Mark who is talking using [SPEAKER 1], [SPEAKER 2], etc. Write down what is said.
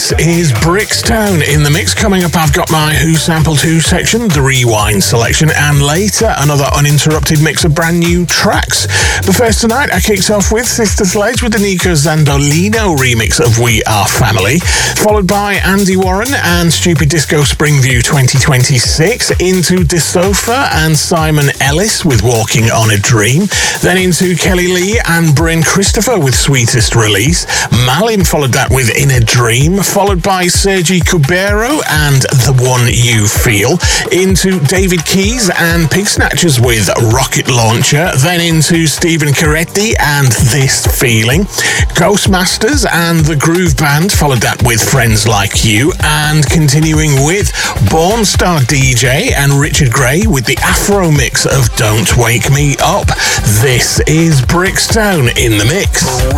[SPEAKER 1] This is Brixton in the mix. Coming up, I've got my Who Sampled Who section, the Rewind selection, and later another uninterrupted mix of brand new tracks. But first tonight, I kicked off with Sister Sledge with the Nico Zandolino remix of We Are Family, followed by Andy Warren and Stupid Disco Springview 2026, into DeSofa and Simon Ellis with Walking on a Dream, then into Kelly Lee and Bryn Christopher with Sweetest Release. Malin followed that with In a Dream, followed by Sergi Cubero and The One You Feel, into David Keys and Pig Snatchers with Rocket Launcher, then into Stephen Coretti and This Feeling. Ghostmasters and The Groove Band followed that with Friends Like You, and continuing with Born Star DJ and Richard Gray with the Afro mix of Don't Wake Me Up. This is Brixton in the mix.